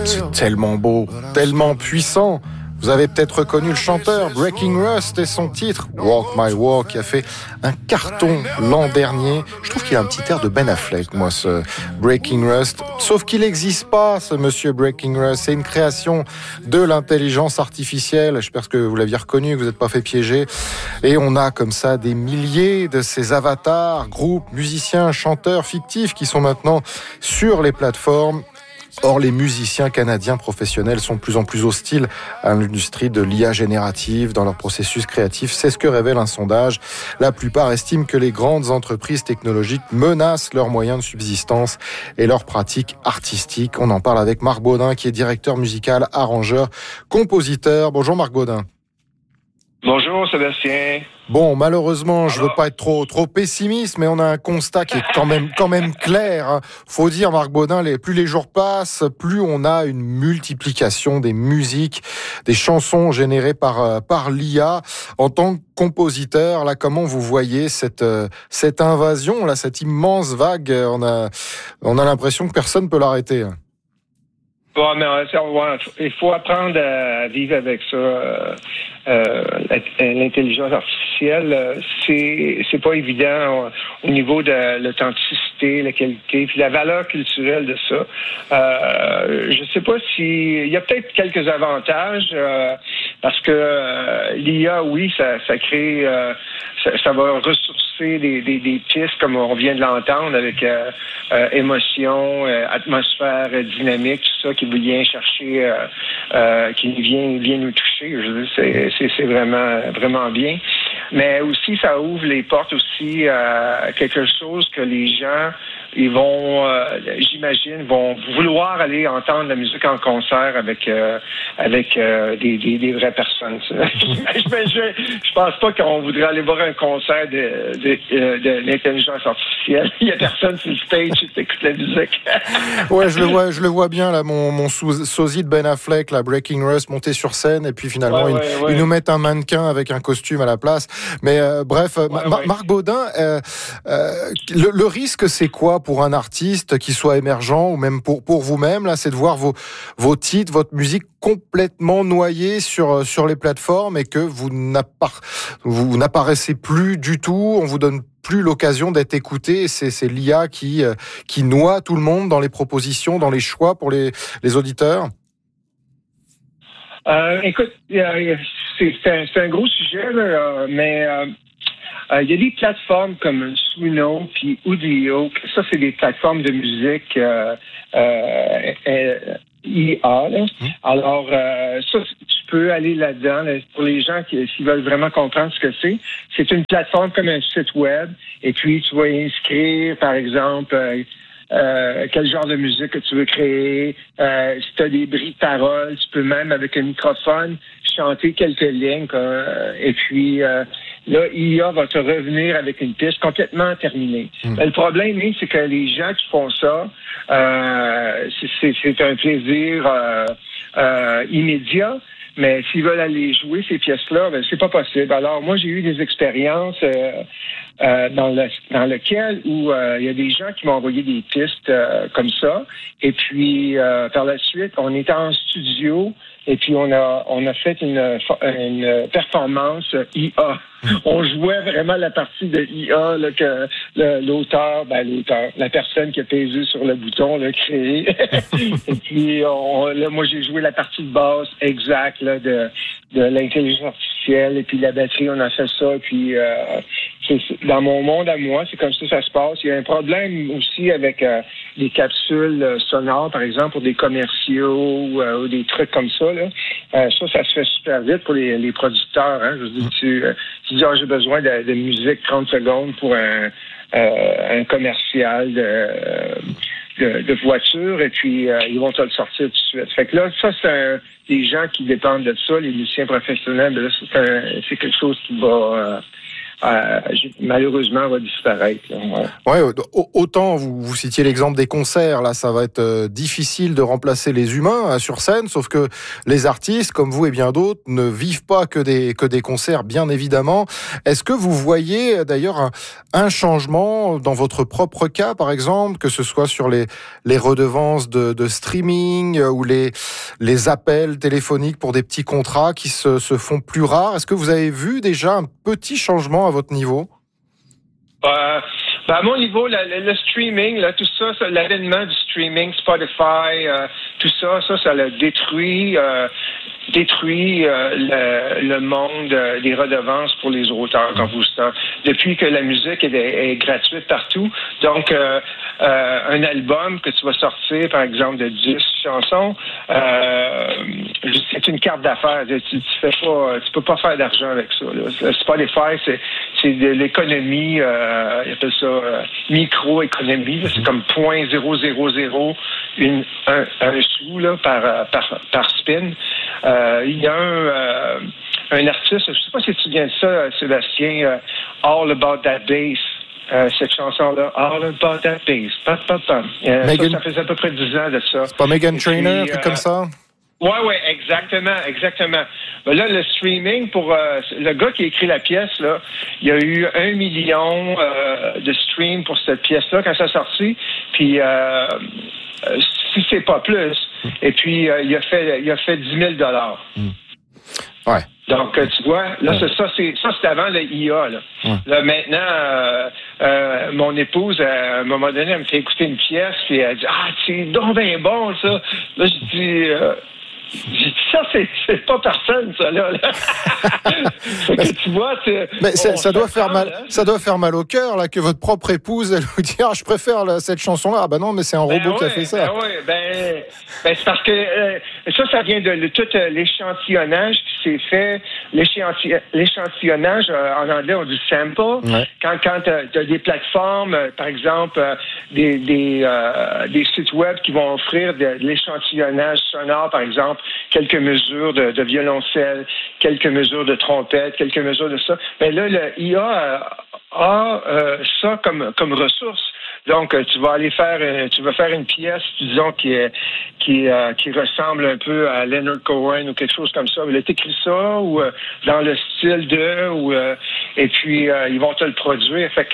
C'est tellement beau, tellement puissant. Vous avez peut-être reconnu le chanteur Breaking Rust et son titre Walk My Walk qui a fait un carton l'an dernier. Je trouve qu'il a un petit air de Ben Affleck, moi, ce Breaking Rust. Sauf qu'il n'existe pas, ce monsieur Breaking Rust. C'est une création de l'intelligence artificielle. J'espère que vous l'aviez reconnu, que vous n'êtes pas fait piéger. Et on a comme ça des milliers de ces avatars, groupes, musiciens, chanteurs fictifs qui sont maintenant sur les plateformes. Or, les musiciens canadiens professionnels sont de plus en plus hostiles à l'industrie de l'IA générative dans leur processus créatif. C'est ce que révèle un sondage. La plupart estiment que les grandes entreprises technologiques menacent leurs moyens de subsistance et leurs pratiques artistiques. On en parle avec Marc Baudin, qui est directeur musical, arrangeur, compositeur. Bonjour Marc Baudin. Bonjour Sébastien. Bon, malheureusement, je veux pas être trop pessimiste, mais on a un constat qui est quand même clair. Faut dire, Marc Baudin, plus les jours passent, plus on a une multiplication des musiques, des chansons générées par l'IA. En tant que compositeur, là, comment vous voyez cette invasion, là, cette immense vague? On a l'impression que personne peut l'arrêter. Bon, mais il faut apprendre à vivre avec ça. L'intelligence artificielle, c'est pas évident au niveau de l'authenticité, la qualité, puis la valeur culturelle de ça. Je sais pas il y a peut-être quelques avantages parce que l'IA, oui, ça crée, ça va ressourcer des pistes comme on vient de l'entendre avec émotion, atmosphère dynamique, tout ça qui vient chercher, qui vient nous toucher. Je veux dire, c'est vraiment bien. Mais aussi, ça ouvre les portes aussi à quelque chose que les gens, ils vont, j'imagine, vont vouloir aller entendre la musique en concert avec des vraies personnes. Je pense pas qu'on voudrait aller voir un concert de l'intelligence artificielle. Il y a personne sur le stage qui écoute la musique. Ouais, je le vois bien là, mon sosie de Ben Affleck, la Breaking Rust, monté sur scène, et puis finalement ils nous mettent un mannequin avec un costume à la place. Mais bref, Marc Baudin, le risque c'est quoi pour un artiste qui soit émergent ou même pour vous-même là, c'est de voir vos titres, votre musique complètement noyée sur les plateformes et que vous n'apparaissez plus du tout, on vous donne plus l'occasion d'être écouté. C'est l'IA qui noie tout le monde dans les propositions, dans les choix pour les auditeurs. Écoute, c'est un gros sujet, là, mais il y a des plateformes comme Suno puis Udio. Ça, c'est des plateformes de musique IA. Là. Alors, ça, tu peux aller là-dedans. Là, pour les gens qui veulent vraiment comprendre ce que c'est une plateforme comme un site web. Et puis, tu vas inscrire, par exemple, quel genre de musique que tu veux créer. Si tu as des bris de parole, tu peux même, avec un microphone, chanter quelques lignes. Et puis, là, IA va te revenir avec une piste complètement terminée. Mais le problème, c'est que les gens qui font ça, c'est un plaisir immédiat. Mais s'ils veulent aller jouer ces pièces-là, ben, c'est pas possible. Alors, moi, j'ai eu des expériences dans lesquelles où il y a des gens qui m'ont envoyé des pistes comme ça. Et puis, par la suite, on était en studio et puis on a fait une performance IA. On jouait vraiment la partie de IA là, que l'auteur, la personne qui a pesé sur le bouton l'a créé. Et puis là, moi j'ai joué la partie de basse exacte là, de l'intelligence artificielle et puis la batterie, on a fait ça. Et puis dans mon monde à moi, c'est comme ça se passe. Il y a un problème aussi avec les capsules sonores, par exemple, pour des commerciaux ou des trucs comme ça. Là. Ça se fait super vite pour les producteurs. Hein. Je veux dire, tu dis, j'ai besoin de musique 30 secondes pour un commercial de voiture, et puis ils vont te le sortir tout de suite. Fait que là, ça, c'est des gens qui dépendent de ça, les musiciens professionnels, là, c'est quelque chose qui va malheureusement, va disparaître. Ouais, autant vous citiez l'exemple des concerts, là, ça va être difficile de remplacer les humains sur scène, sauf que les artistes, comme vous et bien d'autres, ne vivent pas que des concerts, bien évidemment. Est-ce que vous voyez d'ailleurs un changement dans votre propre cas, par exemple, que ce soit sur les redevances de streaming ou les appels téléphoniques pour des petits contrats qui se font plus rares? Est-ce que vous avez vu déjà un petit changement à votre niveau? À mon niveau, le streaming, là, tout ça, l'avènement du streaming, Spotify, tout ça l'a détruit le monde des redevances pour les auteurs, compositeurs. Depuis que la musique est gratuite partout, donc un album que tu vas sortir, par exemple, de 10 chansons, c'est une carte d'affaires. Tu peux pas faire d'argent avec ça. Là. Spotify, c'est de l'économie, ils appellent ça microéconomie. C'est comme 0.000 un sou là, par spin. Il y a un artiste, je ne sais pas si tu viens de ça, Sébastien, All About That Bass. Cette chanson-là, All About That Bass. Ça faisait à peu près 10 ans de ça. C'est pas Meghan Trainor, comme ça? Oui, exactement. Ben là, le streaming, pour le gars qui a écrit la pièce, là, il y a eu 1 million de streams pour cette pièce-là quand ça a sorti. Puis, si c'est pas plus. Et puis, il a fait 10 000 $. Ouais. Donc, tu vois, là, c'est avant le IA. Là, là maintenant, mon épouse, à un moment donné, elle me fait écouter une pièce, puis elle dit « Ah, c'est donc bien bon, ça! » Là, je dis... J'ai dit ça, c'est pas personne, ça, là. Fait que tu vois, ça doit faire mal. Hein? Ça doit faire mal au cœur, là, que votre propre épouse, elle vous dit, je préfère cette chanson-là. Ah, ben non, mais c'est un robot qui a fait ça. C'est parce que ça vient de tout l'échantillonnage qui s'est fait. L'échantillonnage, en anglais, on dit sample. Ouais. Quand tu as des plateformes, par exemple, des sites web qui vont offrir de l'échantillonnage sonore, par exemple, quelques mesures de violoncelle, quelques mesures de trompette, quelques mesures de ça. Mais là, le IA a ça comme ressource. Donc, tu vas faire une pièce, disons, qui ressemble un peu à Leonard Cohen ou quelque chose comme ça. Il a écrit ça ou dans le style de, et puis ils vont te le produire. Fait que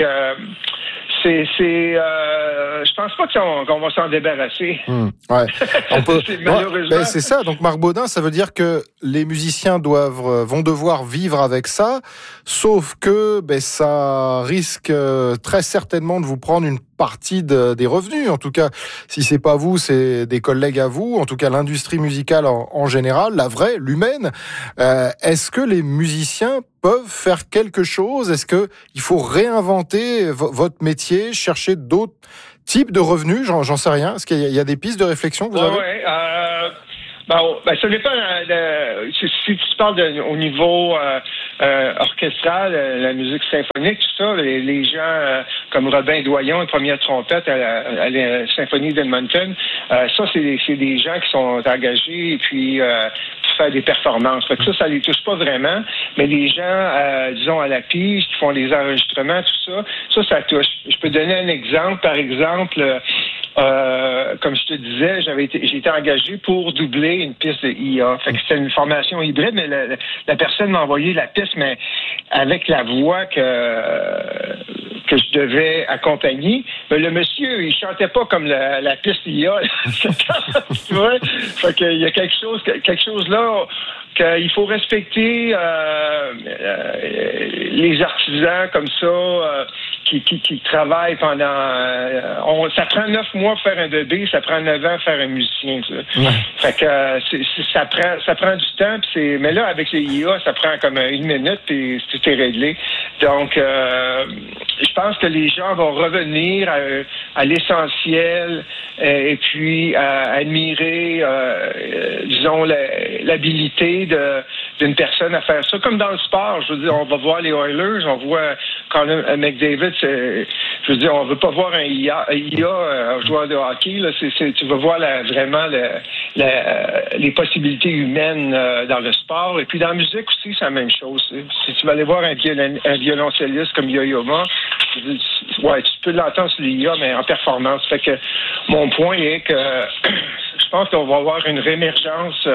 je pense pas qu'on va s'en débarrasser. Ouais. On peut, malheureusement. C'est ça. Donc, Marc Baudin, ça veut dire que les musiciens vont devoir vivre avec ça, sauf que ça risque très certainement de vous prendre une partie des revenus. En tout cas, si c'est pas vous, c'est des collègues à vous. En tout cas, l'industrie musicale en général, la vraie, l'humaine. Est-ce que les musiciens peuvent faire quelque chose? Est-ce que il faut réinventer votre métier, chercher d'autres types de revenus? J'en sais rien. Est-ce qu'il y a des pistes de réflexion que vous avez? Ça dépend. Si tu parles au niveau orchestral, la musique symphonique, tout ça, les gens comme Robin Doyon, première trompette à la Symphonie d'Edmonton, ça, c'est des gens qui sont engagés et puis qui font des performances. Fait que ça les touche pas vraiment, mais les gens, disons, à la pige, qui font les enregistrements, tout ça, ça touche. Je peux donner un exemple. Par exemple, comme je te disais, j'ai été engagé pour doubler une piste de IA. Fait que c'était une formation hybride, mais la personne m'a envoyé la piste, mais avec la voix que je devais accompagner. Mais le monsieur, il chantait pas comme la piste IA. Tu vois? Fait qu'il y a quelque chose là qu'il faut respecter les artisans comme ça qui travaillent pendant... ça prend 9 mois pour faire un bébé, ça prend 9 ans pour faire un musicien. Ça. Ouais. Fait que ça prend du temps. Mais là, avec les IA, ça prend comme 1 minute et tout est réglé. Donc, je pense que les gens vont revenir à l'essentiel et puis à admirer, disons, l'habilité d'une personne à faire ça. Comme dans le sport, je veux dire, on va voir les Oilers, on voit Connor McDavid, je veux dire, on veut pas voir un IA joueur de hockey, là, tu vas voir vraiment les possibilités humaines dans le sport. Et puis dans la musique aussi, c'est la même chose. Si tu vas aller voir un violoncelliste comme Yo-Yo Ma, ouais, tu peux l'entendre sur l'IA, mais en performance. Fait que mon point est que je pense qu'on va avoir une réémergence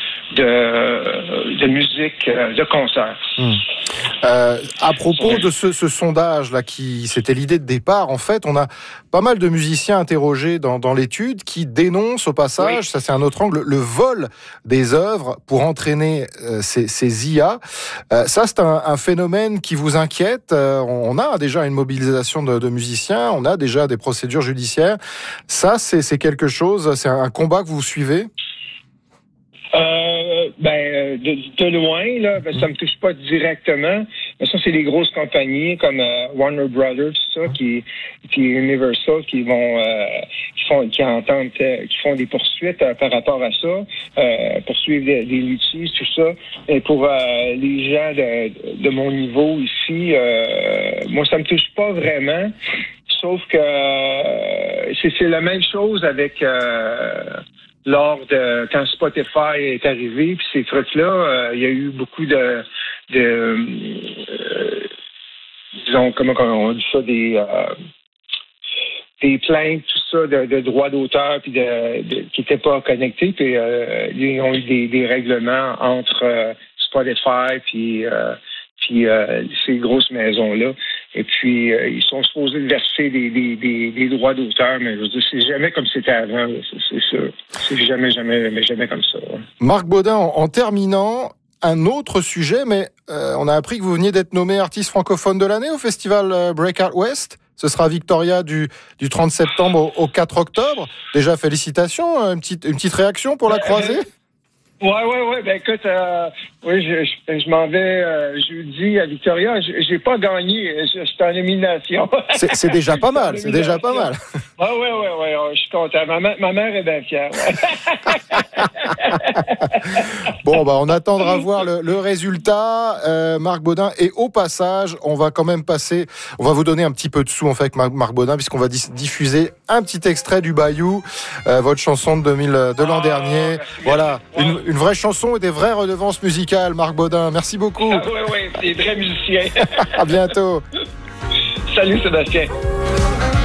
de musique, de concert. À propos de ce sondage là, c'était l'idée de départ. En fait, on a pas mal de musiciens interrogés dans l'étude qui dénoncent au passage, ça c'est un autre angle, le vol des œuvres pour entraîner ces IA. Ça c'est un phénomène qui vous inquiète. On a déjà une mobilisation de musiciens, on a déjà des procédures judiciaires. Ça c'est quelque chose, c'est un combat que vous suivez? De loin, là, ça me touche pas directement. Mais ça, c'est les grosses compagnies comme Warner Brothers, tout ça, qui Universal, qui font des poursuites par rapport à ça, poursuivre des litiges, tout ça. Et pour les gens de mon niveau ici, moi, ça me touche pas vraiment. Sauf que c'est la même chose avec lors de quand Spotify est arrivé, puis ces trucs-là, il y a eu beaucoup disons, comment on dit ça, des plaintes, tout ça, de droits d'auteur, puis qui n'étaient pas connectés, puis ils ont eu des règlements entre Spotify, puis ces grosses maisons-là. Et puis, ils sont supposés verser des droits d'auteur, mais je veux dire, c'est jamais comme c'était avant, là, c'est sûr. C'est jamais comme ça. Ouais. Marc Baudin, en terminant, un autre sujet, mais on a appris que vous veniez d'être nommé artiste francophone de l'année au festival Breakout West. Ce sera Victoria du 30 septembre au 4 octobre. Déjà, félicitations. Une petite réaction pour la croisée? Ouais. Ben écoute, oui, je m'en vais jeudi à Victoria. J'ai pas gagné. Je suis en nomination. C'est déjà pas mal. C'est déjà pas mal. Ouais. Je suis content. Ma mère est bien fière. Bon, on attendra voir le résultat, Marc Baudin. Et au passage, on va vous donner un petit peu de sous, en fait, Marc Baudin, puisqu'on va diffuser un petit extrait du Bayou, votre chanson de l'an dernier. Voilà. Une vraie chanson et des vraies redevances musicales, Marc Baudin. Merci beaucoup. Oui, des vrais musiciens. À bientôt. Salut Sébastien.